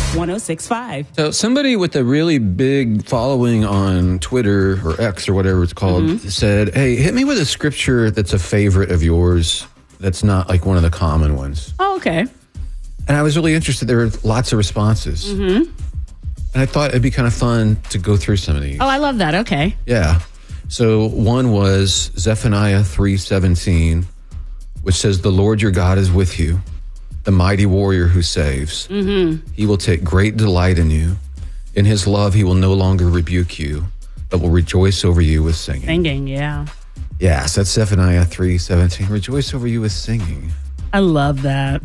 1065. So somebody with a really big following on Twitter or X or whatever it's called said, hey, hit me with a scripture that's a favorite of yours that's not like one of the common ones. Oh, okay. And I was really interested. There were lots of responses. And I thought it'd be kind of fun to go through some of these. Oh, I love that. Okay. Yeah. So one was Zephaniah 3:17, which says, the Lord your God is with you, the mighty warrior who saves. He will take great delight in you. In his love, he will no longer rebuke you, but will rejoice over you with singing. Singing, yeah. Yes, that's Zephaniah 3:17. Rejoice over you with singing. I love that.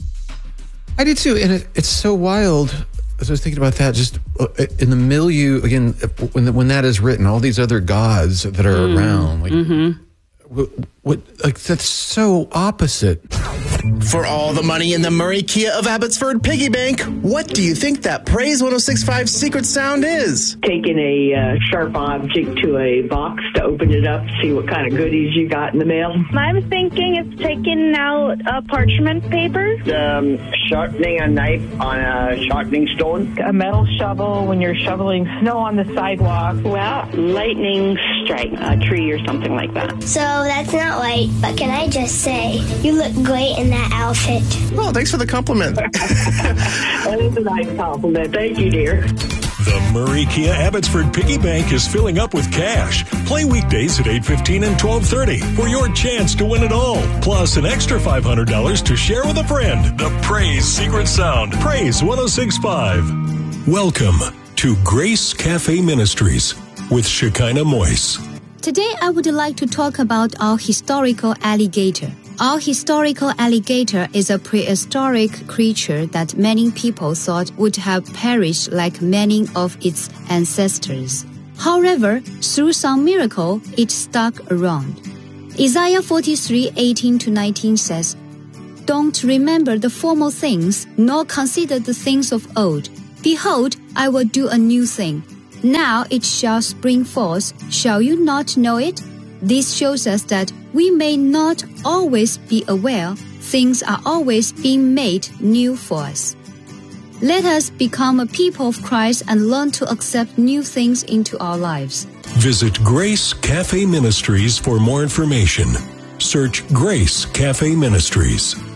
I do too. And it's so wild. As I was thinking about that, just in the milieu, again, when that is written, all these other gods that are around, like, like that's so opposite. For all the money in the Murray Kia of Abbotsford piggy bank, what do you think that Praise 1065 secret sound is? Taking a sharp object to a box to open it up, see what kind of goodies you got in the mail. I'm thinking it's taking out parchment paper. Sharpening a knife on a sharpening stone. A metal shovel when you're shoveling snow on the sidewalk. Well, lightning strike a tree or something like that. So that's not light, but can I just say, you look great in that outfit. Oh, thanks for the compliment. That is a nice compliment. Thank you, dear. The Murray Kia Abbotsford Piggy Bank is filling up with cash. Play weekdays at 8:15 and 12:30 for your chance to win it all. Plus an extra $500 to share with a friend. The Praise Secret Sound. Praise 1065. Welcome to Grace Cafe Ministries with Shekinah Moise. Today I would like to talk about our historical alligator. Our historical alligator is a prehistoric creature that many people thought would have perished like many of its ancestors. However, through some miracle, it stuck around. Isaiah 43:18-19 says, Don't remember the former things, nor consider the things of old. Behold, I will do a new thing. Now it shall spring forth. Shall you not know it? This shows us that we may not always be aware things are always being made new for us. Let us become a people of Christ and learn to accept new things into our lives. Visit Grace Cafe Ministries for more information. Search Grace Cafe Ministries.